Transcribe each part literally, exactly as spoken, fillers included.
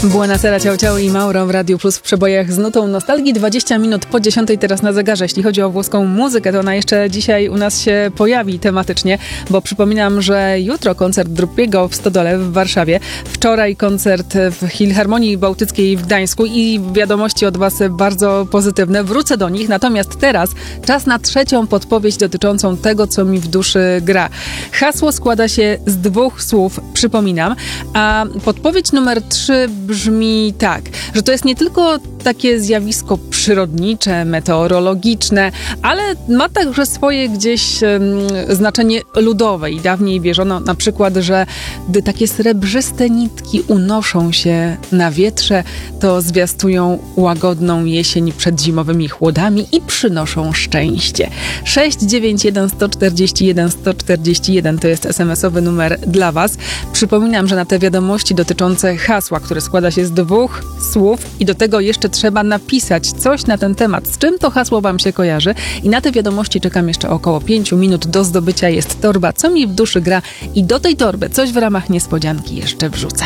Buonasera, ciao, ciao i Mauro w Radiu Plus w przebojach z nutą nostalgii. dwadzieścia minut po dziesiątej teraz na zegarze. Jeśli chodzi o włoską muzykę, to ona jeszcze dzisiaj u nas się pojawi tematycznie, bo przypominam, że jutro koncert Drupiego w Stodole w Warszawie. Wczoraj koncert w Filharmonii Bałtyckiej w Gdańsku i wiadomości od was bardzo pozytywne. Wrócę do nich, natomiast teraz czas na trzecią podpowiedź dotyczącą tego, co mi w duszy gra. Hasło składa się z dwóch słów, przypominam, a podpowiedź numer trzy brzmi tak, że to jest nie tylko takie zjawisko przyrodnicze, meteorologiczne, ale ma także swoje gdzieś um, znaczenie ludowe i dawniej wierzono na przykład, że gdy takie srebrzyste nitki unoszą się na wietrze, to zwiastują łagodną jesień przed zimowymi chłodami i przynoszą szczęście. sześć dziewięć jeden sto czterdzieści jeden sto czterdzieści jeden to jest es em esowy numer dla was. Przypominam, że na te wiadomości dotyczące hasła, które składa się z dwóch słów i do tego jeszcze trzeba napisać coś na ten temat, z czym to hasło wam się kojarzy. I na te wiadomości czekam jeszcze około pięciu minut. Do zdobycia jest torba, co mi w duszy gra i do tej torby coś w ramach niespodzianki jeszcze wrzucę.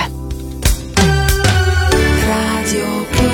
Radio Plus.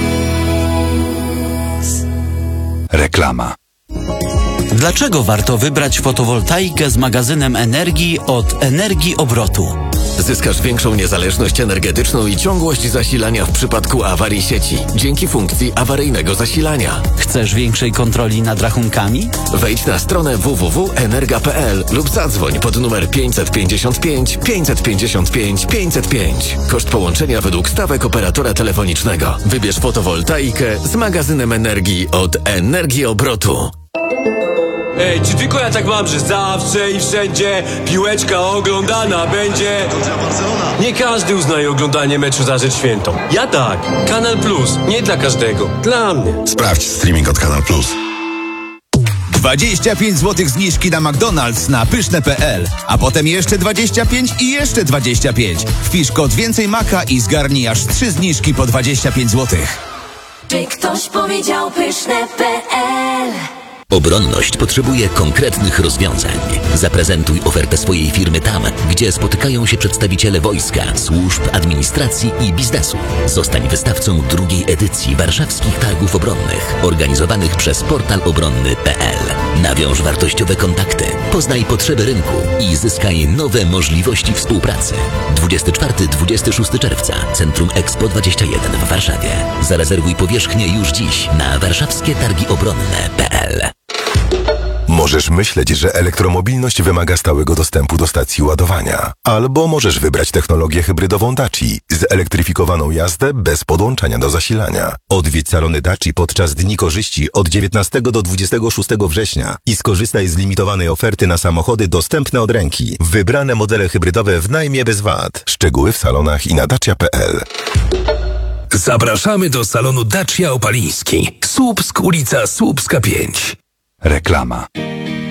Reklama. Dlaczego warto wybrać fotowoltaikę z magazynem energii od Energii Obrotu? Zyskasz większą niezależność energetyczną i ciągłość zasilania w przypadku awarii sieci dzięki funkcji awaryjnego zasilania. Chcesz większej kontroli nad rachunkami? Wejdź na stronę w w w kropka energa kropka p l lub zadzwoń pod numer pięćset pięćdziesiąt pięć pięćset pięćdziesiąt pięć pięćset pięć. Koszt połączenia według stawek operatora telefonicznego. Wybierz fotowoltaikę z magazynem energii od Energii Obrotu. Ej, czy tylko ja tak mam, że zawsze i wszędzie piłeczka oglądana będzie? Nie każdy uznaje oglądanie meczu za rzecz świętą. Ja tak. Kanal Plus. Nie dla każdego. Dla mnie. Sprawdź streaming od Kanal Plus. dwadzieścia pięć złotych zniżki na McDonald's na pyszne kropka p l, a potem jeszcze dwadzieścia pięć i jeszcze dwadzieścia pięć. Wpisz kod więcej maka i zgarnij aż trzy zniżki po dwadzieścia pięć złotych. Czy ktoś powiedział pyszne kropka p l? Obronność potrzebuje konkretnych rozwiązań. Zaprezentuj ofertę swojej firmy tam, gdzie spotykają się przedstawiciele wojska, służb, administracji i biznesu. Zostań wystawcą drugiej edycji warszawskich targów obronnych, organizowanych przez portal obronny kropka p l. Nawiąż wartościowe kontakty, poznaj potrzeby rynku i zyskaj nowe możliwości współpracy. dwudziestego czwartego do dwudziestego szóstego czerwca, Centrum Expo dwadzieścia jeden w Warszawie. Zarezerwuj powierzchnię już dziś na warszawskie targi obronne kropka p l. Możesz myśleć, że elektromobilność wymaga stałego dostępu do stacji ładowania. Albo możesz wybrać technologię hybrydową Daci, zelektryfikowaną jazdę bez podłączania do zasilania. Odwiedź salony Daci podczas Dni Korzyści od dziewiętnastego do dwudziestego szóstego września i skorzystaj z limitowanej oferty na samochody dostępne od ręki. Wybrane modele hybrydowe w najmie bez V A T. Szczegóły w salonach i na dacia kropka p l. Zapraszamy do salonu Dacia Opaliński. Słupsk, ulica Słupska pięć. Reklama.